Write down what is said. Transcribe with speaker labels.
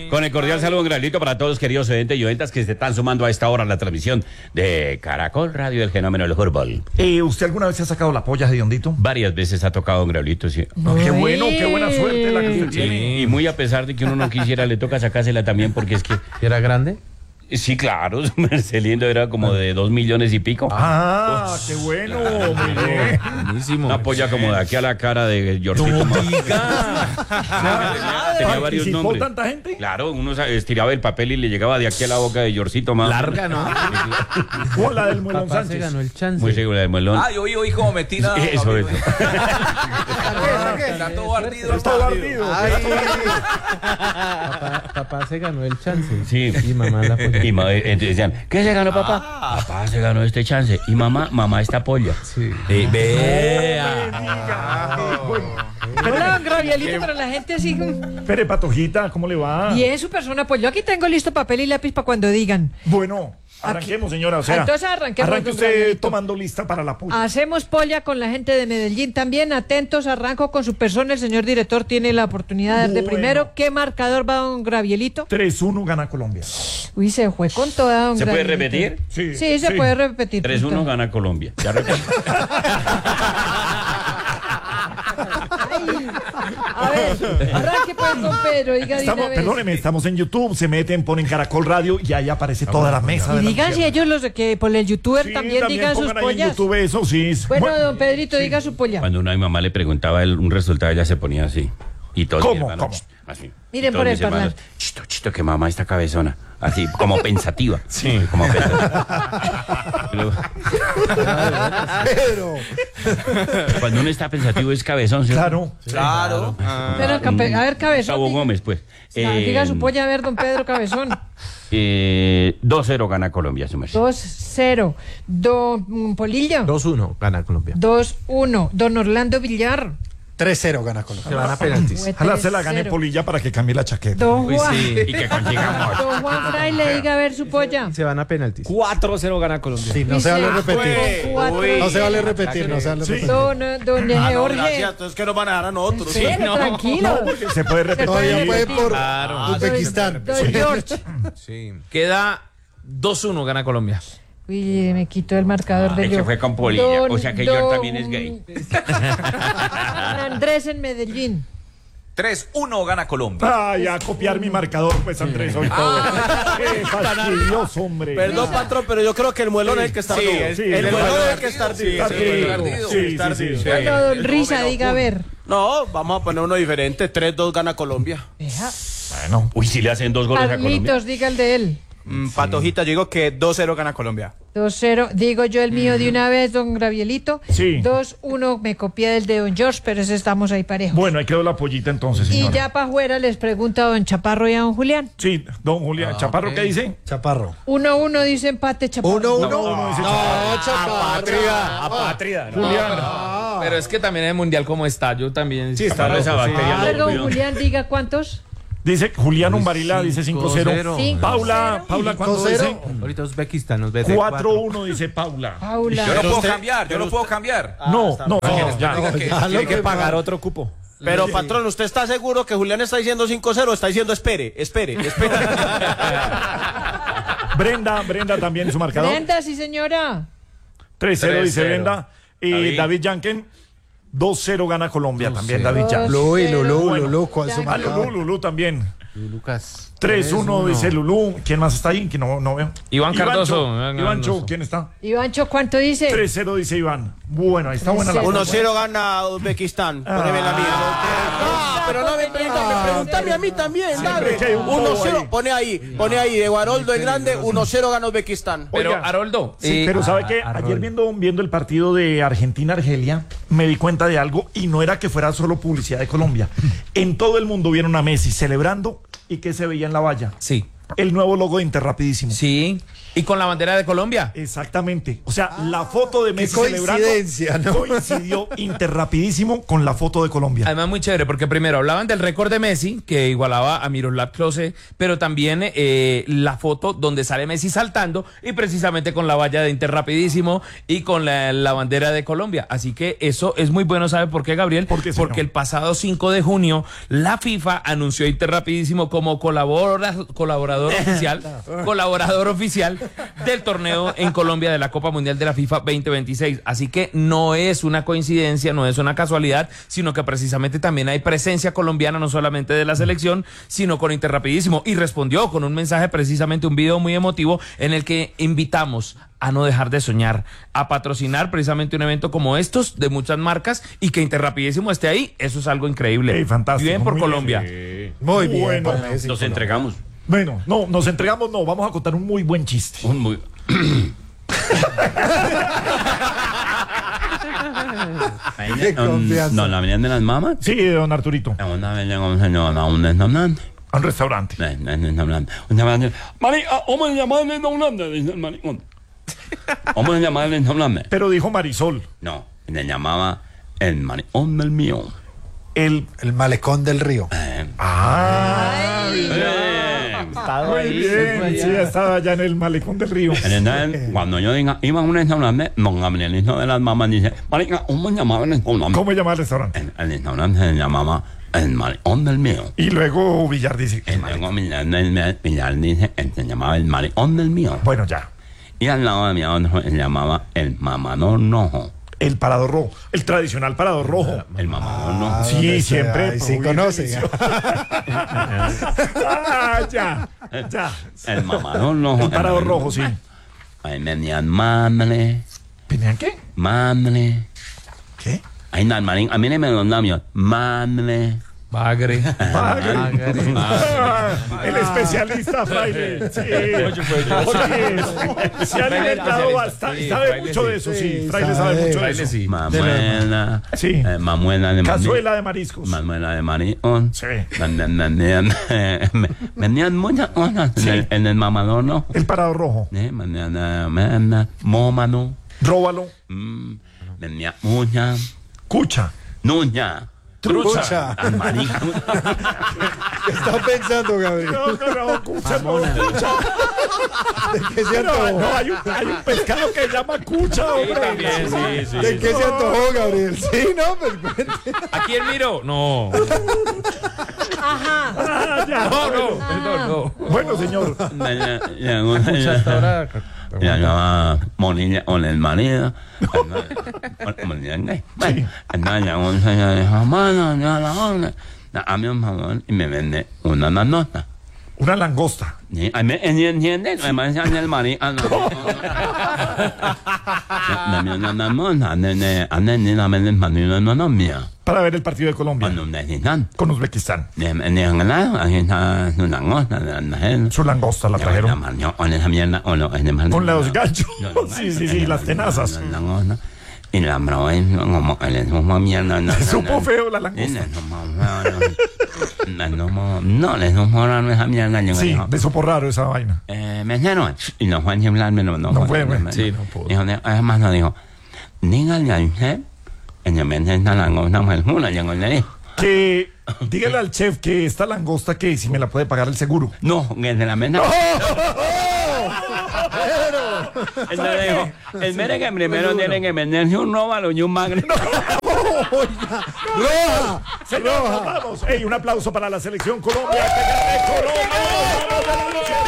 Speaker 1: Con el cordial saludo, un granito para todos los queridos oyentes y oyentas que se están sumando a esta hora a la transmisión de Caracol Radio, el fenómeno del fútbol.
Speaker 2: ¿Usted alguna vez se ha sacado la polla de Hondito?
Speaker 1: Varias veces ha tocado un granito, sí.
Speaker 2: No, qué bueno, qué buena suerte la que usted tiene.
Speaker 1: Sí, y muy a pesar de que uno no quisiera, le toca sacársela también porque es que...
Speaker 3: ¿Era grande?
Speaker 1: Sí, claro, Marcelino era como de 2 millones y pico.
Speaker 2: Ah, qué bueno, mire.
Speaker 3: Buenísimo.
Speaker 1: Una polla como de aquí a la cara de Yorcito. Tenía varios
Speaker 2: ¿Participó
Speaker 1: nombres.
Speaker 2: tanta gente?
Speaker 1: Claro, uno estiraba el papel y le llegaba de aquí a la boca de Yorcito más.
Speaker 3: Larga, ¿no?
Speaker 2: O la del Muelón
Speaker 3: Papá se
Speaker 2: Sánchez.
Speaker 3: ganó el chance.
Speaker 1: Muy seguro del melón.
Speaker 4: Ah, yo oí como me tira.
Speaker 1: Eso es.
Speaker 4: Está todo ardido.
Speaker 2: Está barrido.
Speaker 3: Papá se ganó el chance.
Speaker 1: Sí.
Speaker 3: Y mamá la polla.
Speaker 1: Y entonces decían, ¿qué se ganó papá? Papá se ganó este chance. Y mamá esta polla.
Speaker 3: Sí.
Speaker 5: Hola, don Gravielito, pero la gente así.
Speaker 2: Pere Patojita, ¿cómo le va?
Speaker 5: Bien, su persona, pues yo aquí tengo listo papel y lápiz para cuando digan.
Speaker 2: Bueno, arranquemos, señora. O sea,
Speaker 5: Entonces arranquemos,
Speaker 2: arranque
Speaker 5: don
Speaker 2: usted
Speaker 5: Gravielito.
Speaker 2: tomando lista para la polla.
Speaker 5: Hacemos polla con la gente de Medellín también. Atentos, arranco con su persona. El señor director tiene la oportunidad de dar de
Speaker 2: Bueno.
Speaker 5: primero. ¿Qué marcador va don Gravielito?
Speaker 2: 3-1 gana Colombia.
Speaker 5: Uy, se fue con toda don
Speaker 1: ¿Se puede
Speaker 5: Gravielito.
Speaker 1: repetir?
Speaker 5: Sí, se puede repetir.
Speaker 1: 3-1 gana Colombia. Ya repito.
Speaker 5: A ver, arranque pues, don Pedro, diga de una vez.
Speaker 2: Perdóneme, estamos en YouTube, se meten, ponen Caracol Radio y ahí aparece toda la mesa.
Speaker 5: Y
Speaker 2: de la
Speaker 5: digan si
Speaker 2: mujer.
Speaker 5: ellos los de que por el youtuber
Speaker 2: Sí,
Speaker 5: también digan sus
Speaker 2: pongan ahí en
Speaker 5: pollas.
Speaker 2: YouTube eso, sí.
Speaker 5: Bueno, don Pedrito, diga su polla.
Speaker 1: Cuando una mamá le preguntaba un resultado, ella se ponía así. Y todos
Speaker 2: ¿Cómo?
Speaker 1: mis hermanos,
Speaker 2: ¿Cómo?
Speaker 1: así.
Speaker 5: Miren
Speaker 1: Y todos
Speaker 5: por el
Speaker 1: mis hermanos,
Speaker 5: parlante.
Speaker 1: Chito, que mamá está cabezona. Así, como pensativa. Sí. Como pensativa.
Speaker 2: Pedro.
Speaker 1: Cuando uno está pensativo es cabezón, ¿sí?
Speaker 2: Claro.
Speaker 4: Claro.
Speaker 5: Pero, a ver, cabezón.
Speaker 1: Gustavo Gómez, pues.
Speaker 5: Diga su polla, a ver, don Pedro Cabezón.
Speaker 1: 2-0 gana Colombia, su merced.
Speaker 5: 2-0. Don Polillo.
Speaker 3: 2-1 gana Colombia.
Speaker 5: 2-1. Don Orlando Villar.
Speaker 6: 3-0 gana Colombia.
Speaker 3: Se van a penaltis.
Speaker 2: Ojalá se la gane
Speaker 5: 3-0.
Speaker 2: Polilla para que cambie la chaqueta.
Speaker 5: Don
Speaker 3: Uy,
Speaker 5: Juan.
Speaker 3: sí.
Speaker 1: Y que consigamos.
Speaker 5: Don Juan Fraile, diga a ver su polla.
Speaker 3: Se van a penaltis.
Speaker 6: 4-0 gana Colombia. Sí, no
Speaker 5: Dice,
Speaker 6: se vale repetir.
Speaker 5: cuatro.
Speaker 6: No se vale repetir, no se vale repetir.
Speaker 5: Don Jorge.
Speaker 4: Gracias, entonces que nos van a dar a nosotros.
Speaker 5: Sí, tranquilo.
Speaker 2: Se puede repetir.
Speaker 6: Todavía puede por
Speaker 3: Claro.
Speaker 6: Uzbekistán.
Speaker 5: Don George.
Speaker 3: Sí.
Speaker 7: Queda 2-1 gana Colombia.
Speaker 5: Uy, me quitó el marcador de
Speaker 1: Se
Speaker 5: yo.
Speaker 1: fue con Polilla. O sea que George también es gay.
Speaker 5: Andrés en Medellín.
Speaker 4: 3-1 gana Colombia.
Speaker 2: Ay, a copiar mi marcador, pues Andrés, hoy todo. Qué fastidioso, hombre.
Speaker 8: Perdón, patrón, pero yo creo que el muelón es el que está ardido.
Speaker 2: sí,
Speaker 8: El
Speaker 2: sí,
Speaker 8: muelón
Speaker 2: sí,
Speaker 8: es el que está ardido.
Speaker 2: Está ardido. Sí.
Speaker 5: Bueno, don Risa, diga a ver.
Speaker 8: No, vamos a poner uno diferente. 3-2 gana Colombia.
Speaker 5: Deja.
Speaker 2: Bueno.
Speaker 1: Uy, si le hacen 2 goles a Colombia.
Speaker 5: Carlitos, diga el de él.
Speaker 8: Patojita, yo digo que 2-0 gana Colombia.
Speaker 5: 2-0, digo yo el mío de una vez, don Gravielito.
Speaker 2: Sí.
Speaker 5: 2-1, me copié del de don George, pero ese estamos ahí parejos.
Speaker 2: Bueno, ahí quedó la pollita entonces,
Speaker 5: Y
Speaker 2: señora.
Speaker 5: ya para afuera les pregunta a don Chaparro y a don Julián.
Speaker 2: Sí, don Julián. ¿Chaparro qué dice?
Speaker 6: Chaparro.
Speaker 5: 1-1 dice empate, Chaparro.
Speaker 6: 1-1.
Speaker 2: No, dice
Speaker 6: Chaparro.
Speaker 2: Apátrida. Julián.
Speaker 7: Pero es que también el mundial como está, yo también.
Speaker 2: Sí, está esa bacteria.
Speaker 5: A ver, don
Speaker 2: loco.
Speaker 5: Julián, diga cuántos.
Speaker 2: Dice Julián Umbarila, dice 5-0.
Speaker 3: 5-0.
Speaker 2: Paula, ¿cuánto
Speaker 6: 5-0.
Speaker 2: dice?
Speaker 3: Ahorita Uzbekistán nos ve
Speaker 2: 4-1, dice Paula.
Speaker 5: Paula.
Speaker 4: Yo no puedo cambiar, yo no puedo cambiar.
Speaker 2: No, ya.
Speaker 6: Tiene que pagar
Speaker 8: otro cupo. Pero, patrón, ¿usted está seguro que Julián está diciendo 5-0 o está diciendo espere?
Speaker 2: Brenda también su marcador.
Speaker 5: Brenda, sí señora.
Speaker 2: 3-0 dice
Speaker 1: 3-0.
Speaker 2: Brenda. Y David Yanken, 2-0 gana Colombia también, David Yanken.
Speaker 6: Lulú, ¿cuál es su
Speaker 2: Ah,
Speaker 6: marcador?
Speaker 2: Lulú también.
Speaker 3: Lucas.
Speaker 2: 3-1 dice Lulú. ¿Quién más está ahí? Que no veo.
Speaker 7: Iván Cardoso.
Speaker 2: Ivancho, ¿quién está?
Speaker 5: Ivancho, ¿cuánto dice?
Speaker 2: 3-0 dice Iván. Bueno, ahí está buena la
Speaker 5: 3-0.
Speaker 8: 1-0 gana Uzbekistán. Poneme la mía. Pero no me pregúntame a mí también, dale.
Speaker 2: ¿Qué? Un bobo
Speaker 8: 1-0,
Speaker 2: ahí.
Speaker 8: pone ahí, de Guaroldo el Grande, 1-0 gana Uzbekistán.
Speaker 7: Pero,
Speaker 2: Oiga,
Speaker 7: Haroldo.
Speaker 2: Sí, pero ¿sabe qué? Ayer viendo el partido de Argentina-Argelia, me di cuenta de algo y no era que fuera solo publicidad de Colombia. En todo el mundo vieron a Messi celebrando y que se veía en la valla.
Speaker 7: Sí.
Speaker 2: El nuevo logo de Interrapidísimo.
Speaker 7: Sí. Y con la bandera de Colombia.
Speaker 2: Exactamente. O sea, la foto de Messi
Speaker 6: coincidencia,
Speaker 2: celebrando
Speaker 6: ¿no?
Speaker 2: coincidió Interrapidísimo con la foto de Colombia.
Speaker 7: Además, muy chévere, porque primero hablaban del récord de Messi, que igualaba a Miroslav Klose, pero también la foto donde sale Messi saltando y precisamente con la valla de Interrapidísimo y con la bandera de Colombia. Así que eso es muy bueno, ¿sabe por qué, Gabriel?
Speaker 2: ¿Por qué, señor?
Speaker 7: Porque el pasado 5 de junio la FIFA anunció a Interrapidísimo como colaborador oficial del torneo en Colombia de la Copa Mundial de la FIFA 2026. Así que no es una coincidencia, no es una casualidad, sino que precisamente también hay presencia colombiana, no solamente de la selección, sino con Interrapidísimo. Y respondió con un mensaje, precisamente un video muy emotivo, en el que invitamos a no dejar de soñar, a patrocinar precisamente un evento como estos de muchas marcas y que Interrapidísimo esté ahí. Eso es algo increíble.
Speaker 2: Ey, fantástico,
Speaker 7: Bien por
Speaker 2: muy
Speaker 7: Colombia.
Speaker 6: Muy bien.
Speaker 2: Bueno,
Speaker 6: por Messi,
Speaker 1: Nos
Speaker 6: Colombia.
Speaker 1: entregamos.
Speaker 2: Bueno, no, nos entregamos, no, vamos a contar un muy buen chiste.
Speaker 1: Un muy...
Speaker 6: Qué confianza.
Speaker 1: No, la venían de las mamas.
Speaker 2: Sí, don Arturito,
Speaker 1: Una vez llegó un señor a un restaurante.
Speaker 2: a un restaurante.
Speaker 1: Marica, ¿cómo se llama el restaurante? Dice el maricón. ¿Cómo se llama el restaurante?
Speaker 2: Pero dijo Marisol,
Speaker 1: No, le llamaba el maricón del mío.
Speaker 2: el...
Speaker 6: El malecón del río.
Speaker 2: Muy bien, sí, estaba allá en el malecón del río.
Speaker 1: Entonces, cuando yo diga, iba a un restaurante, don Gabrielito de las mamas dice, marica, ¿cómo se llamaba el restaurante?
Speaker 2: ¿Cómo se llama el restaurante?
Speaker 1: El restaurante se llamaba el maricón del mío.
Speaker 2: Y luego Villar dice,
Speaker 1: Y luego Villar dice, se llamaba el maricón del mío.
Speaker 2: bueno, ya,
Speaker 1: Y al lado de mi otro se llamaba el mamador rojo.
Speaker 2: el parador rojo, el tradicional parador rojo.
Speaker 1: El mamador rojo.
Speaker 2: Sí,
Speaker 6: donde
Speaker 2: siempre.
Speaker 6: sea, y sí
Speaker 2: Uy,
Speaker 6: conoce.
Speaker 2: delicioso. Ya.
Speaker 1: El mamador rojo.
Speaker 2: El parador rojo, sí.
Speaker 1: Ahí venían madre,
Speaker 2: ¿Venían qué?
Speaker 1: madre.
Speaker 2: ¿Qué?
Speaker 1: Ahí no, marín, a mí no me los labios. Madre.
Speaker 7: Bagre.
Speaker 2: El especialista Fraile. Sí. Se ha alimentado bastante. Sabe mucho de eso, sí. Fraile sabe mucho de eso.
Speaker 1: Mamuela.
Speaker 2: Sí.
Speaker 1: Mamuela de
Speaker 2: Cazuela de mariscos.
Speaker 1: Mamuela de maricón.
Speaker 2: Sí.
Speaker 1: Venían muchas cosas en el mamador, ¿no?
Speaker 2: El parador rojo.
Speaker 1: Mañana, mómano.
Speaker 2: Róbalo.
Speaker 1: Venía mucha.
Speaker 2: Cucha.
Speaker 1: Nuña.
Speaker 6: Trucha.
Speaker 1: Ah, marica.
Speaker 6: ¿Qué está pensando, Gabriel?
Speaker 2: No, cucha no.
Speaker 6: ¿De qué se
Speaker 2: No,
Speaker 6: antojó?
Speaker 2: no, hay un pescado que se llama cucha, hombre.
Speaker 6: ¿De qué se antojó, Gabriel? Sí, no, pues cuente.
Speaker 7: ¿A quién miro? No.
Speaker 2: Ah, ya.
Speaker 7: No.
Speaker 2: Bueno, señor.
Speaker 1: Ya llamaba Monilla con el marido. Monilla gay. Bueno, entonces llegó un señor y dijo, mano, ya la hora. Dame un favor y me vende una nanota.
Speaker 2: Una langosta.
Speaker 1: ¿Me entiendes? Me parece el marido. Dame una nanota. Ande ni la venden para ni una nana mía.
Speaker 2: Para ver el partido de Colombia.
Speaker 1: Cuando me dicen,
Speaker 2: Con Uzbekistán.
Speaker 1: aquí está su langosta.
Speaker 2: Su langosta la trajeron.
Speaker 1: Con esa mierda.
Speaker 2: Con los ganchos. Sí, las tenazas.
Speaker 1: Y la probé como que le supo mierda.
Speaker 2: Supo feo la langosta.
Speaker 1: No, le supo raro esa mierda. Yo
Speaker 2: Sí,
Speaker 1: dijo,
Speaker 2: le supo raro esa vaina.
Speaker 1: mesero. Y no fue a chiflarme. No
Speaker 2: fue, güey.
Speaker 7: Sí, no pudo.
Speaker 1: Dijo, además no dijo, dígale al chef que se vende esta langosta pues una. Yo le dije,
Speaker 2: Que dígale al chef que esta langosta que si me la puede pagar el seguro.
Speaker 1: no, que se la venda. Entonces dijo, el mere que primero tiene que venderse un róbalo y un magre.
Speaker 6: ¡Roja!
Speaker 2: Señor, nos vamos. Ey, un aplauso para la selección Colombia. Que gane Colombia. Vamos, vamos, vamos.